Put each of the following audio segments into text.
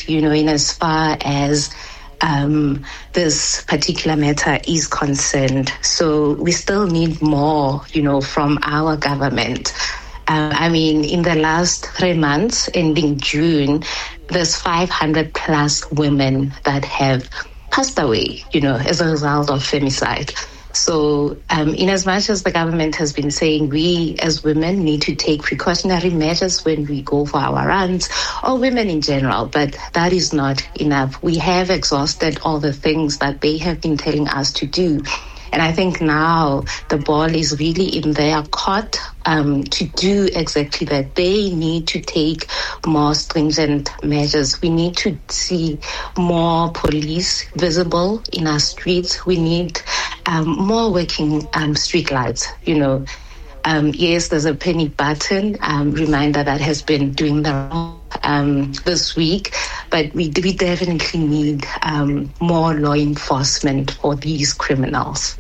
in as far as this particular matter is concerned. So we still need more, from our government. In the last 3 months, ending June, there's 500 plus women that have passed away, as a result of femicide. So in as much as the government has been saying we as women need to take precautionary measures when we go for our runs, or women in general, but that is not enough. We have exhausted all the things that they have been telling us to do. And I think now the ball is really in their court to do exactly that. They need to take more stringent measures. We need to see more police visible in our streets. We need more working street lights, Yes, there's a panic button reminder that has been doing the wrong this week, but we definitely need more law enforcement for these criminals.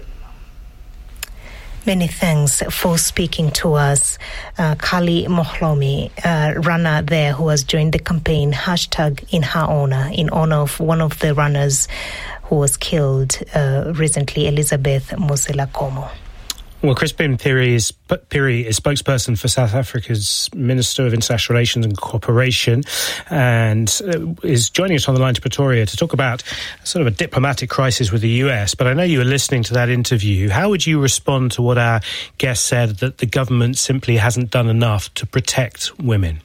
Many thanks for speaking to us, Kali Mohlomi, runner there who has joined the campaign #in her honor, in honor of one of the runners who was killed recently, Elizabeth Mosela-Komo. Well, Crispin Phiri is spokesperson for South Africa's Minister of International Relations and Cooperation, and is joining us on the line to Pretoria to talk about sort of a diplomatic crisis with the US. But I know you were listening to that interview. How would you respond to what our guest said, that the government simply hasn't done enough to protect women?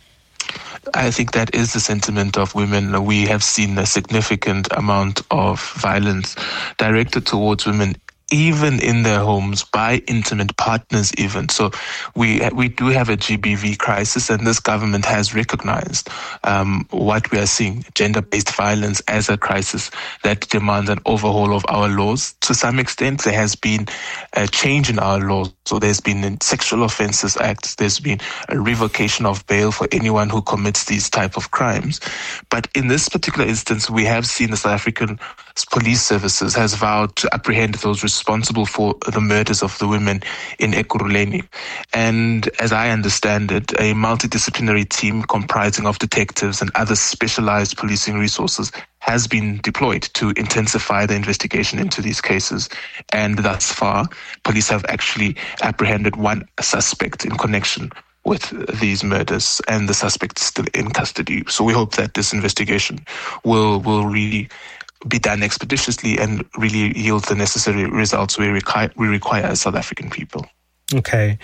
I think that is the sentiment of women. We have seen a significant amount of violence directed towards women, even in their homes, by intimate partners even. So we do have a GBV crisis, and this government has recognized what we are seeing, gender-based violence, as a crisis that demands an overhaul of our laws. To some extent, there has been a change in our laws. So there's been a Sexual Offences Act, there's been a revocation of bail for anyone who commits these type of crimes. But in this particular instance, we have seen the South African Police Services has vowed to apprehend those responsible for the murders of the women in Ekurhuleni. And as I understand it, a multidisciplinary team comprising of detectives and other specialized policing resources has been deployed to intensify the investigation into these cases. And thus far, police have actually apprehended one suspect in connection with these murders, and the suspect is still in custody. So we hope that this investigation will really be done expeditiously and really yield the necessary results we require as South African people. Okay.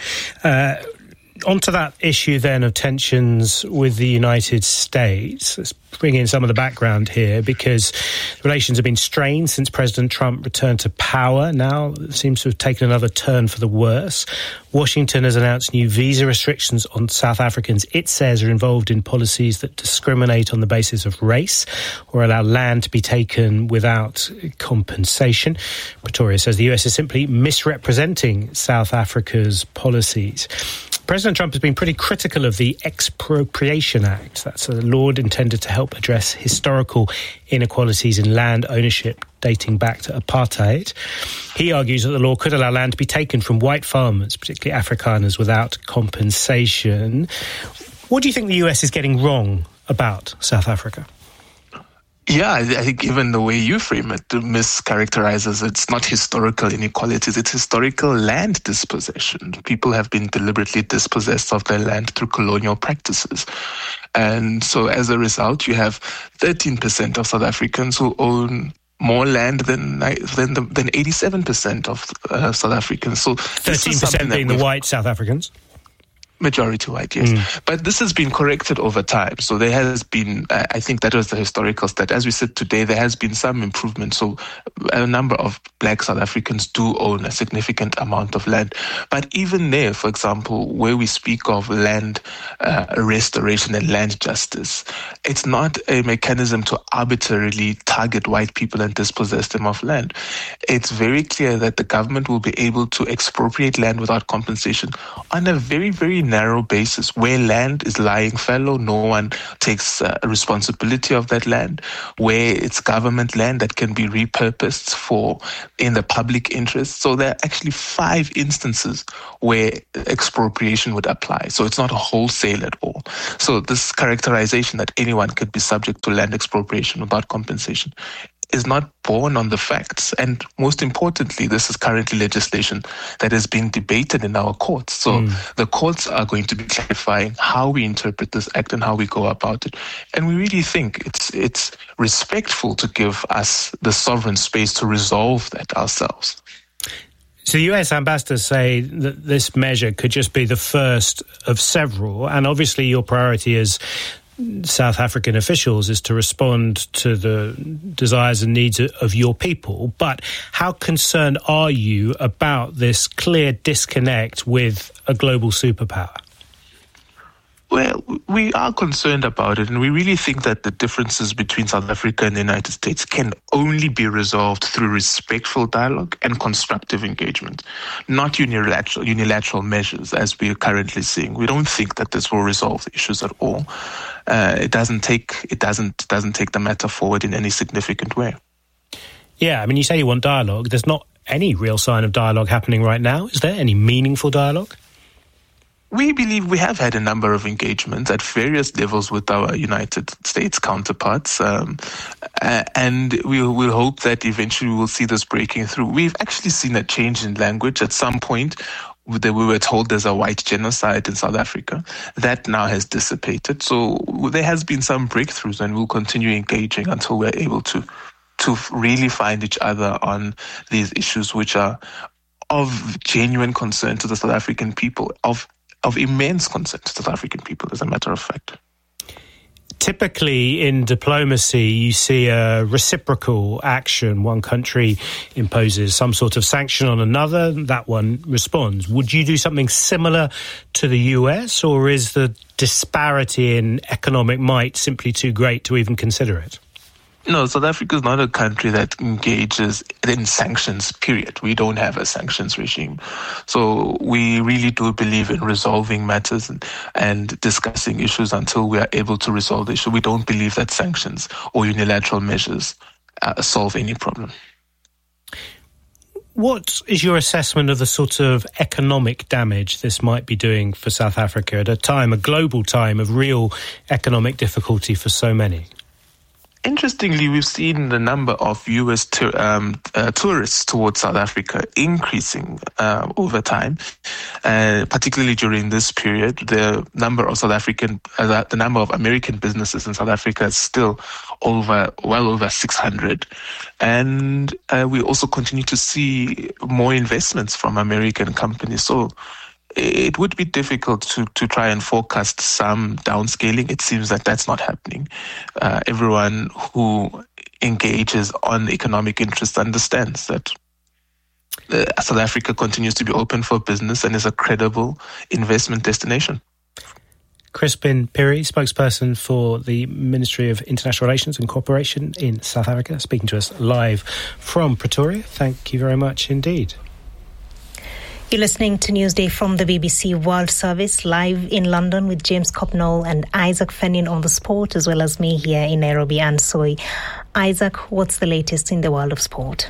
Onto that issue then of tensions with the United States. Let's bring in some of the background here, because relations have been strained since President Trump returned to power. Now it seems to have taken another turn for the worse. Washington has announced new visa restrictions on South Africans it says are involved in policies that discriminate on the basis of race or allow land to be taken without compensation. Pretoria says the US is simply misrepresenting South Africa's policies. President Trump has been pretty critical of the Expropriation Act. That's a law intended to help address historical inequalities in land ownership dating back to apartheid. He argues that the law could allow land to be taken from white farmers, particularly Afrikaners, without compensation. What do you think the US is getting wrong about South Africa? Yeah, I think even the way you frame it mischaracterizes it's not historical inequalities, it's historical land dispossession. People have been deliberately dispossessed of their land through colonial practices. And so as a result, you have 13% of South Africans who own more land than 87% of South Africans. So 13% being the white South Africans? Majority white, yes. But this has been corrected over time. So there has been, I think that was the historical stat. As we said today, there has been some improvement. So a number of black South Africans do own a significant amount of land. But even there, for example, where we speak of land restoration and land justice, it's not a mechanism to arbitrarily target white people and dispossess them of land. It's very clear that the government will be able to expropriate land without compensation on a very, very narrow basis where land is lying fallow. No one takes responsibility of that land, where it's government land that can be repurposed in the public interest. So there are actually 5 instances where expropriation would apply. So it's not a wholesale at all. So this characterization that anyone could be subject to land expropriation without compensation is not born on the facts. And most importantly, this is currently legislation that is being debated in our courts. So the courts are going to be clarifying how we interpret this act and how we go about it. And we really think it's respectful to give us the sovereign space to resolve that ourselves. So the US ambassadors say that this measure could just be the first of several, and obviously your priority as South African officials is to respond to the desires and needs of your people. But how concerned are you about this clear disconnect with a global superpower? Well, we are concerned about it, and we really think that the differences between South Africa and the United States can only be resolved through respectful dialogue and constructive engagement, not unilateral measures as we are currently seeing. We don't think that this will resolve the issues at all. It doesn't take the matter forward in any significant way. Yeah, I mean, you say you want dialogue. There's not any real sign of dialogue happening right now. Is there any meaningful dialogue? We believe we have had a number of engagements at various levels with our United States counterparts, and we'll hope that eventually we'll see this breaking through. We've actually seen a change in language. At some point, we were told there's a white genocide in South Africa. That now has dissipated. So there has been some breakthroughs, and we'll continue engaging until we're able to really find each other on these issues, which are of genuine concern to the South African people, of immense concern to South African people, as a matter of fact. Typically in diplomacy, you see a reciprocal action. One country imposes some sort of sanction on another, that one responds. Would you do something similar to the US, or is the disparity in economic might simply too great to even consider it? No, South Africa is not a country that engages in sanctions, period. We don't have a sanctions regime. So we really do believe in resolving matters and discussing issues until we are able to resolve the issue. We don't believe that sanctions or unilateral measures solve any problem. What is your assessment of the sort of economic damage this might be doing for South Africa at a global time of real economic difficulty for so many? Interestingly, we've seen the number of U.S. tourists towards South Africa increasing over time, particularly during this period. The number of American businesses in South Africa is still well over 600, and we also continue to see more investments from American companies. So it would be difficult to try and forecast some downscaling. It seems that that's not happening. Everyone who engages on economic interest understands that South Africa continues to be open for business and is a credible investment destination. Crispin Piri, spokesperson for the Ministry of International Relations and Cooperation in South Africa, speaking to us live from Pretoria. Thank you very much indeed. You're listening to Newsday from the BBC World Service, live in London with James Copnall and Isaac Fennin on the sport, as well as me here in Nairobi and Soy. Isaac, what's the latest in the world of sport?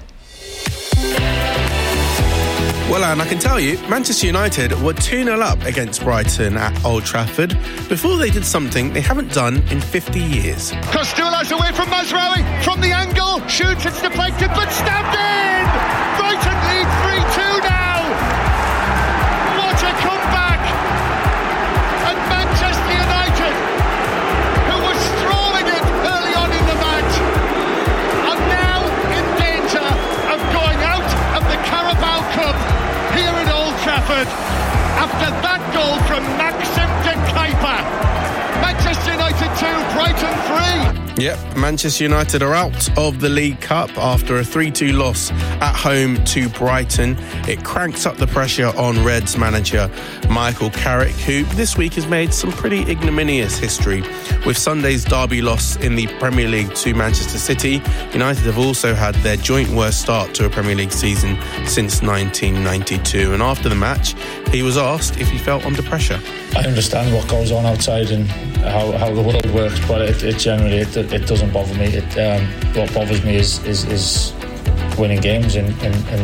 Well, Anne, I can tell you, Manchester United were 2-0 up against Brighton at Old Trafford before they did something they haven't done in 50 years. Costello's away from Mazraoui, from the angle, shoots, it's deflected, but stabbed in! Brighton lead 3-2 now! What a comeback! And Manchester United, who were strolling it early on in the match, are now in danger of going out of the Carabao Cup here at Old Trafford after that goal from Maxim de Kuyper. Manchester United 2, Brighton 3. Yep, Manchester United are out of the League Cup after a 3-2 loss at home to Brighton. It cranks up the pressure on Reds manager Michael Carrick, who this week has made some pretty ignominious history. With Sunday's derby loss in the Premier League to Manchester City, United have also had their joint worst start to a Premier League season since 1992. And after the match, he was asked if he felt under pressure. I understand what goes on outside and how the world works, but it generally it doesn't bother me. What bothers me is winning games and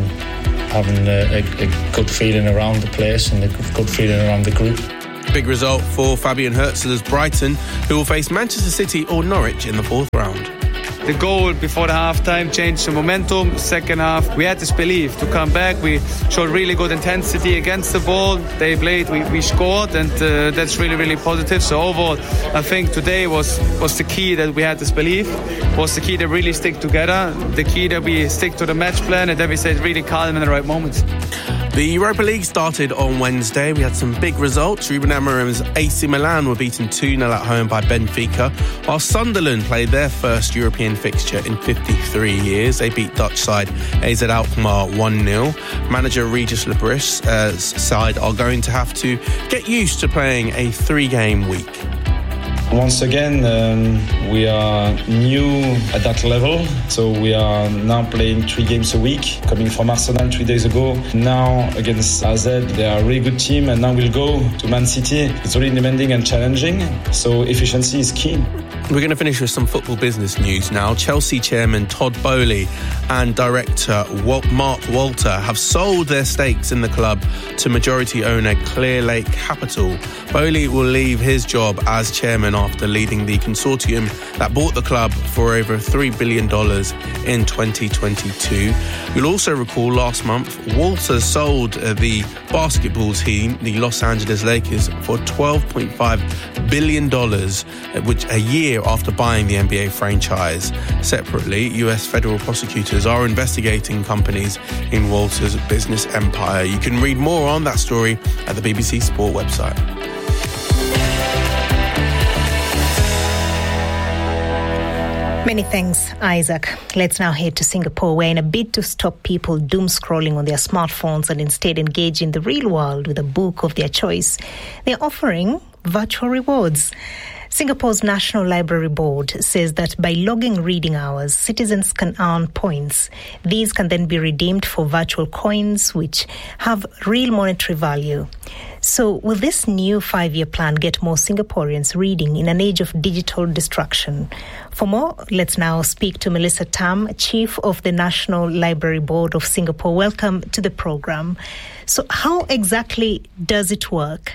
having a good feeling around the place and a good feeling around the group. Big result for Fabian Hürzeler's Brighton, who will face Manchester City or Norwich in the fourth round. The goal before the half-time changed the momentum. Second half, we had this belief to come back. We showed really good intensity against the ball. They played, we scored, and that's really, really positive. So overall, I think today was the key that we had this belief, was the key to really stick together, the key that we stick to the match plan, and that we stayed really calm in the right moments. The Europa League started on Wednesday. We had some big results. Ruben Amorim's AC Milan were beaten 2-0 at home by Benfica, while Sunderland played their first European fixture in 53 years. They beat Dutch side AZ Alkmaar 1-0. Manager Regis Lebris's side are going to have to get used to playing a 3-game week. Once again, we are new at that level, so we are now playing 3 games a week, coming from Arsenal 3 days ago. Now against AZ, they are a really good team, and now we'll go to Man City. It's really demanding and challenging, so efficiency is key. We're going to finish with some football business news now. Chelsea chairman Todd Boehly and director Mark Walter have sold their stakes in the club to majority owner Clearlake Capital. Boehly will leave his job as chairman after leading the consortium that bought the club for over $3 billion in 2022. You'll also recall last month, Walter sold the basketball team, the Los Angeles Lakers, for $12.5 billion, which a year after buying the NBA franchise. Separately, US federal prosecutors are investigating companies in Walter's business empire. You can read more on that story at the BBC Sport website. Many thanks, Isaac. Let's now head to Singapore, where in a bid to stop people doom scrolling on their smartphones and instead engage in the real world with a book of their choice, they're offering virtual rewards. Singapore's National Library Board says that by logging reading hours, citizens can earn points. These can then be redeemed for virtual coins, which have real monetary value. So will this new 5-year plan get more Singaporeans reading in an age of digital distraction? For more, let's now speak to Melissa Tam, Chief of the National Library Board of Singapore. Welcome to the program. So how exactly does it work?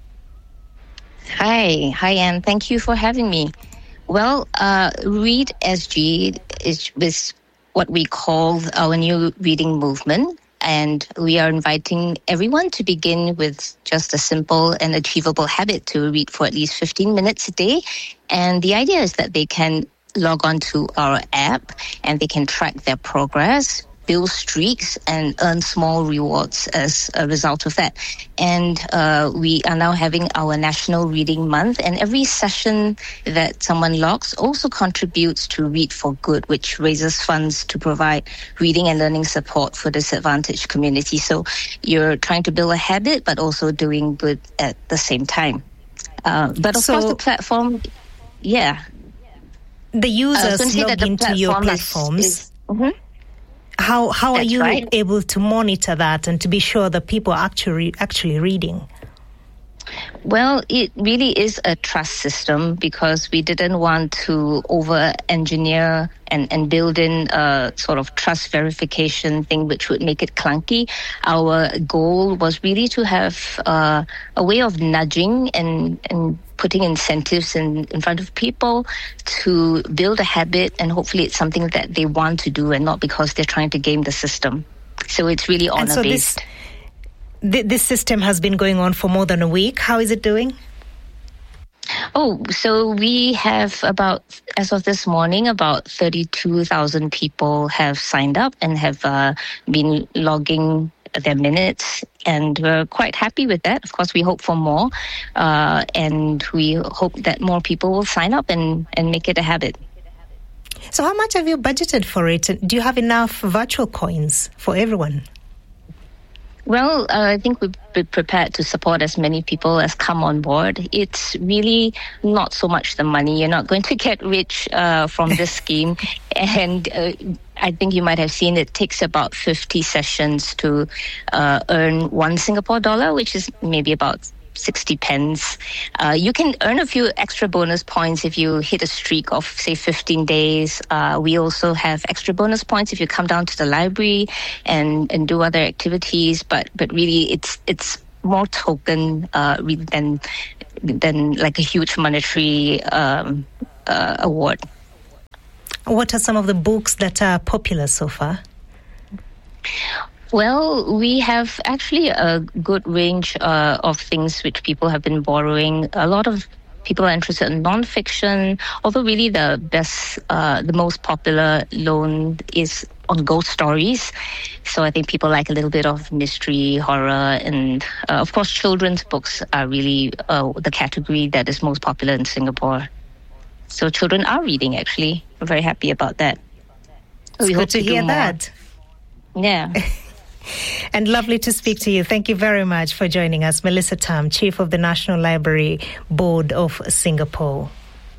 Hi, Anne. Thank you for having me. Well, Read SG is what we call our new reading movement, and we are inviting everyone to begin with just a simple and achievable habit to read for at least 15 minutes a day. And the idea is that they can log on to our app and they can track their progress, build streaks, and earn small rewards as a result of that. And we are now having our National Reading Month, and every session that someone logs also contributes to Read for Good, which raises funds to provide reading and learning support for disadvantaged community. So you're trying to build a habit, but also doing good at the same time. But of course, the platform, The users log into your platforms. How are you able to monitor that and to be sure that people are actually reading? Well, it really is a trust system because we didn't want to over-engineer and build in a sort of trust verification thing which would make it clunky. Our goal was really to have a way of nudging and putting incentives in front of people to build a habit, and hopefully it's something that they want to do and not because they're trying to game the system. So it's really honor-based. This system has been going on for more than a week. How is it doing? Oh, so we have as of this morning, about 32,000 people have signed up and have been logging their minutes, and we're quite happy with that. Of course, we hope for more, and we hope that more people will sign up and make it a habit. So how much have you budgeted for it? Do you have enough virtual coins for everyone? Well, I think we've been prepared to support as many people as come on board. It's really not so much the money. You're not going to get rich from this scheme. And I think you might have seen it takes about 50 sessions to earn 1 Singapore dollar, which is maybe about 60 pence. You can earn a few extra bonus points if you hit a streak of, say, 15 days. We also have extra bonus points if you come down to the library and do other activities. But really, it's more token really than like a huge monetary award. What are some of the books that are popular so far? Well, we have actually a good range of things which people have been borrowing. A lot of people are interested in non-fiction, although really the most popular loan is on ghost stories. So I think people like a little bit of mystery, horror, and of course children's books are really the category that is most popular in Singapore. So children are reading, actually. We're very happy about that. It's good to hear that. Yeah. And lovely to speak to you. Thank you very much for joining us. Melissa Tam, Chief of the National Library Board of Singapore.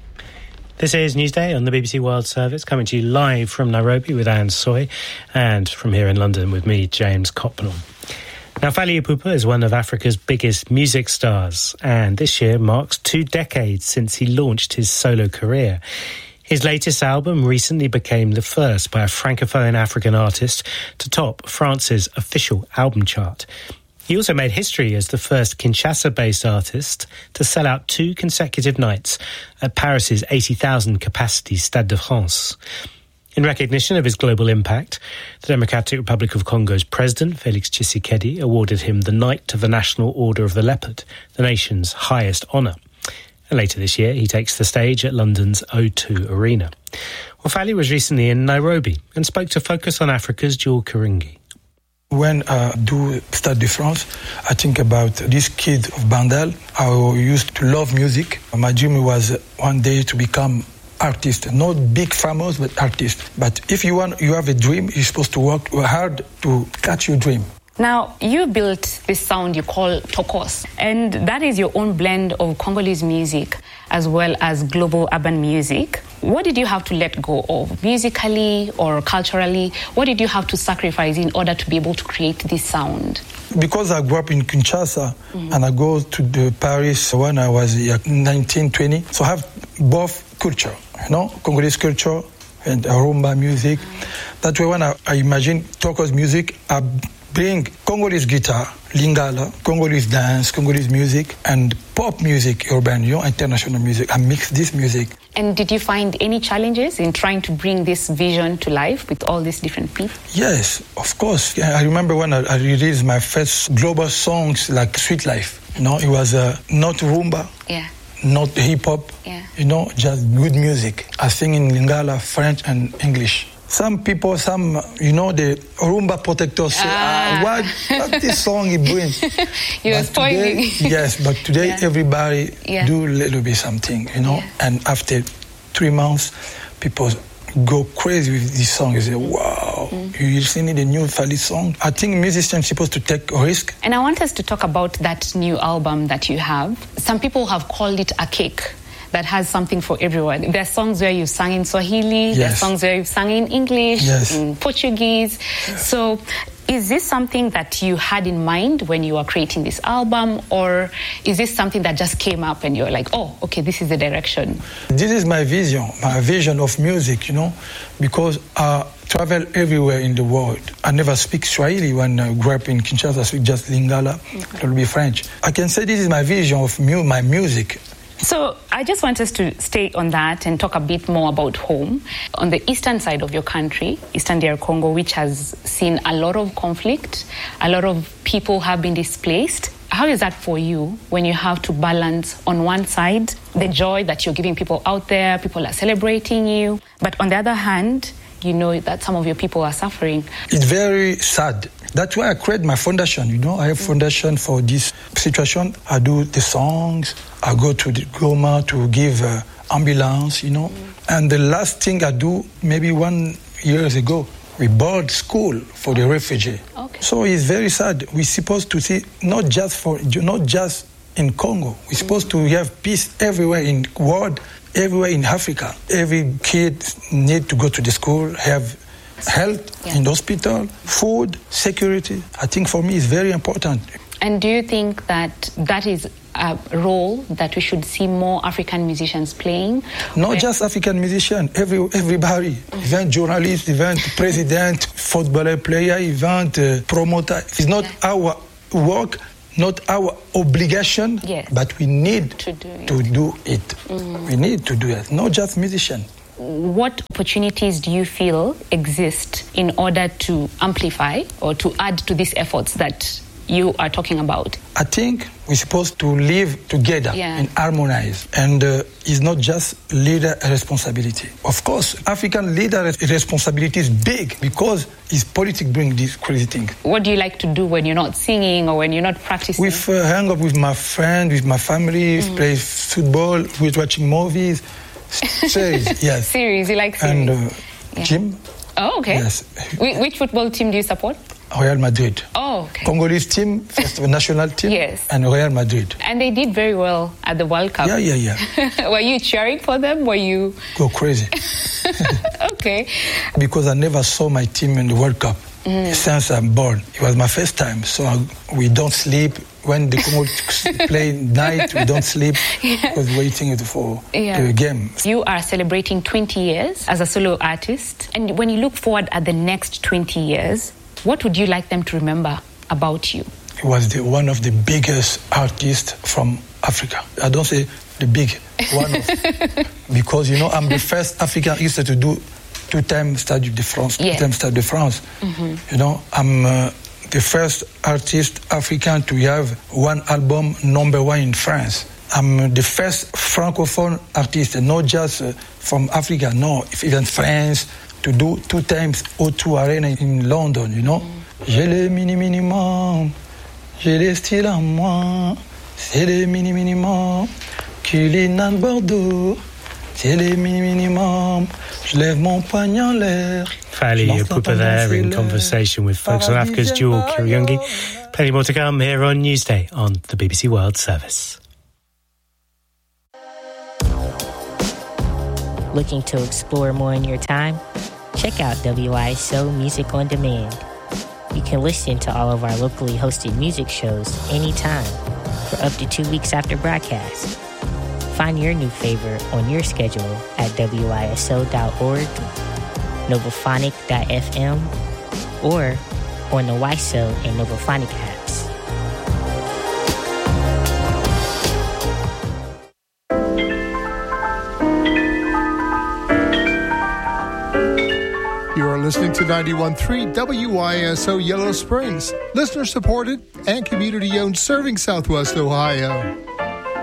This is Newsday on the BBC World Service, coming to you live from Nairobi with Anne Soy, and from here in London with me, James Copnall. Now, Fally Ipupa is one of Africa's biggest music stars, and this year marks 2 decades since he launched his solo career. His latest album recently became the first by a Francophone African artist to top France's official album chart. He also made history as the first Kinshasa-based artist to sell out 2 consecutive nights at Paris's 80,000 capacity Stade de France. In recognition of his global impact, the Democratic Republic of Congo's president, Félix Tshisekedi, awarded him the Knight of the National Order of the Leopard, the nation's highest honour. And later this year, he takes the stage at London's O2 Arena. Well, Fally was recently in Nairobi and spoke to Focus on Africa's Jewel Karingi. When I do Stade de France, I think about this kid of Bandal. I used to love music. My dream was one day to become artist, not big famous, but artist. But if you have a dream, you're supposed to work hard to catch your dream. Now, you built this sound you call Tokos, and that is your own blend of Congolese music as well as global urban music. What did you have to let go of, musically or culturally? What did you have to sacrifice in order to be able to create this sound? Because I grew up in Kinshasa, and I go to Paris when I was 19, 20, so I have both culture, Congolese culture and rumba music. That way when I imagine Tokos music, I bring Congolese guitar, Lingala, Congolese dance, Congolese music, and pop music, urban, international music. I mix this music. And did you find any challenges in trying to bring this vision to life with all these different people? Yes, of course. I remember when I released my first global songs like Sweet Life. It was not rumba, not hip-hop, just good music. I sing in Lingala, French, and English. Some people, the rumba protectors say, what this song he brings? You're spoiling. Yes, but today everybody do a little bit something, And after 3 months, people go crazy with this song. You say, wow, you listening to the new Fally song? I think musicians are supposed to take a risk. And I want us to talk about that new album that you have. Some people have called it a cake that has something for everyone. There are songs where you sang in Swahili, there are songs where you sang in English, in Portuguese. So is this something that you had in mind when you were creating this album, or is this something that just came up and you're like, oh, okay, this is the direction? This is my vision of music, because I travel everywhere in the world. I never speak Swahili. When I grew up in Kinshasa, I speak just Lingala, a little bit French. I can say this is my vision of my music. So I just want us to stay on that and talk a bit more about home. On the eastern side of your country, Eastern DR Congo, which has seen a lot of conflict, a lot of people have been displaced. How is that for you when you have to balance on one side the joy that you're giving people out there, people are celebrating you, but on the other hand, you know that some of your people are suffering? It's very sad, That's why I create my foundation, I have foundation for this situation. I do the songs, I go to the Goma to give ambulance, And the last thing I do, maybe 1 year ago, we built school for the refugee. Okay. So it's very sad. We're supposed to see, not just in Congo, we're supposed to have peace everywhere in the world, everywhere in Africa. Every kid need to go to the school, have health in the hospital, food, security. I think for me it's very important. And do you think that is a role that we should see more African musicians playing? Not just African musicians, everybody. Even journalists, even president, footballer player, even promoter. It's not our work, not our obligation, but we need to do it. We need to do it, not just musicians. What opportunities do you feel exist in order to amplify or to add to these efforts that you are talking about? I think we're supposed to live together and harmonize. And it's not just leader responsibility. Of course, African leader responsibility is big because it's politics bring this crazy thing. What do you like to do when you're not singing or when you're not practicing? We hang up with my friends, with my family, play football, we're watching movies. Series, yes. Series, you like series? And gym. Oh, okay. Yes. Which football team do you support? Real Madrid. Oh, okay. Congolese team, first national team. Yes. And Real Madrid. And they did very well at the World Cup. Yeah. Were you cheering for them? Were you... Go crazy. Okay. Because I never saw my team in the World Cup since I'm born. It was my first time, so we don't sleep. When the Congo play night, we don't sleep because waiting for the game. You are celebrating 20 years as a solo artist. And when you look forward at the next 20 years, what would you like them to remember about you? He was one of the biggest artists from Africa. I don't say the big one because, I'm the first African artist to do 2-time Stade de France, 2-time Stade de France. I'm the first artist African to have one album #1 in France. I'm the first Francophone artist, not just from Africa, no, even France, to do 2 times O2 Arena in London, J'ai les minimum, j'ai les styles à moi, c'est les minimum, Cullinan Bordeaux, c'est les minimum, je lève mon poignet en l'air. Fally Ipupa there in conversation with folks on Africa's Jewel Kiruyungi. Plenty more to come here on Newsday on the BBC World Service. Looking to explore more in your time? Check out WISO Music on Demand. You can listen to all of our locally hosted music shows anytime for up to 2 weeks after broadcast. Find your new favorite on your schedule at WISO.org, Novaphonic.fm, or on the WISO and Novaphonic apps. You are listening to 91.3 WISO Yellow Springs, listener-supported and community-owned, serving Southwest Ohio.